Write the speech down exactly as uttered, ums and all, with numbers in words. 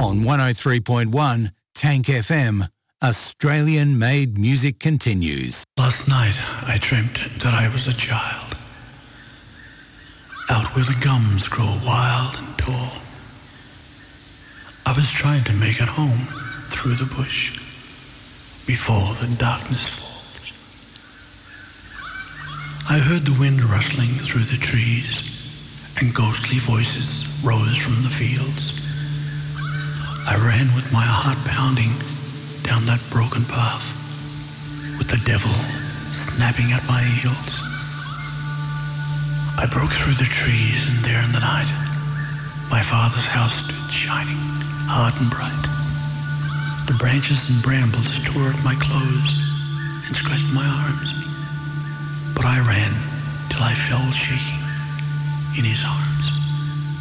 On one oh three point one Tank F M, Australian-made music continues. Last night I dreamt that I was a child, out where the gums grow wild and tall. I was trying to make it home through the bush before the darkness falls. I heard the wind rustling through the trees, and ghostly voices rose from the fields. I ran with my heart pounding down that broken path, with the devil snapping at my heels. I broke through the trees, and there in the night, my father's house stood shining hard and bright. The branches and brambles tore at my clothes and scratched my arms, but I ran till I fell shaking in his arms.